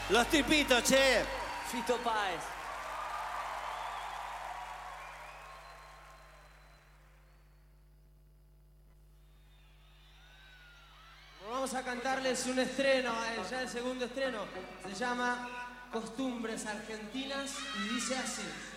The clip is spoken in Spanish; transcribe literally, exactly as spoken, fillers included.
Los tipitos, che. Fito Páez. Vamos a cantarles un estreno, eh, ya el segundo estreno. Se llama Costumbres Argentinas y dice así.